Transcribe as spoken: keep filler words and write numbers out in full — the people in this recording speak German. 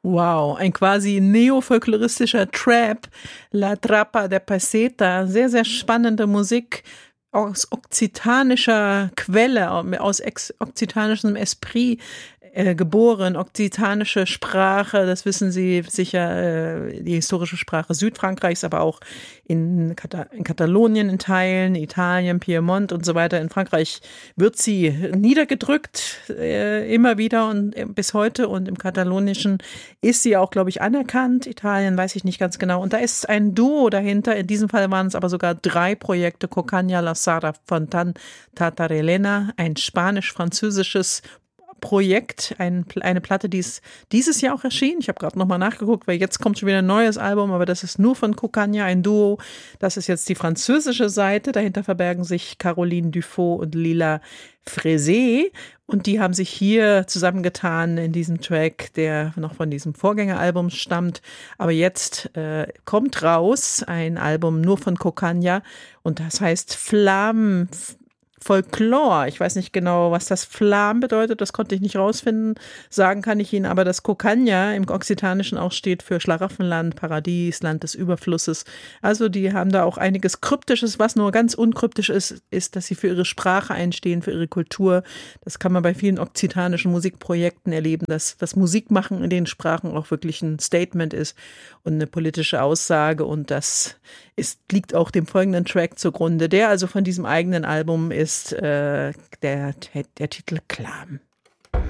Wow, ein quasi neofolkloristischer Trap, La Trappa de Peseta, sehr, sehr spannende Musik aus okzitanischer Quelle, aus ex- okzitanischem Esprit äh, geboren, okzitanische Sprache, das wissen Sie sicher, äh, die historische Sprache Südfrankreichs, aber auch in, Kata- in Katalonien in Teilen, Italien, Piemont und so weiter. In Frankreich wird sie niedergedrückt, äh, immer wieder und äh, bis heute, und im Katalonischen ist sie auch, glaube ich, anerkannt. Italien weiß ich nicht ganz genau. Und da ist ein Duo dahinter. In diesem Fall waren es aber sogar drei Projekte. Cocaña, La Sara Fontan, Tatarelena, ein spanisch-französisches Projekt, ein, eine Platte, die ist dieses Jahr auch erschienen. Ich habe gerade nochmal nachgeguckt, weil jetzt kommt schon wieder ein neues Album, aber das ist nur von Cocaña, ein Duo. Das ist jetzt die französische Seite. Dahinter verbergen sich Caroline Dufaux und Lila Frezé. Und die haben sich hier zusammengetan in diesem Track, der noch von diesem Vorgängeralbum stammt. Aber jetzt äh, kommt raus ein Album nur von Cocaña und das heißt Flammen. Folklore. Ich weiß nicht genau, was das Flam bedeutet, das konnte ich nicht rausfinden. Sagen kann ich Ihnen aber, dass Cocaña im Okzitanischen auch steht für Schlaraffenland, Paradies, Land des Überflusses. Also die haben da auch einiges Kryptisches. Was nur ganz unkryptisch ist, ist, dass sie für ihre Sprache einstehen, für ihre Kultur. Das kann man bei vielen okzitanischen Musikprojekten erleben, dass das Musikmachen in den Sprachen auch wirklich ein Statement ist und eine politische Aussage, und das ist, liegt auch dem folgenden Track zugrunde, der also von diesem eigenen Album ist, äh, der, der Titel Clam.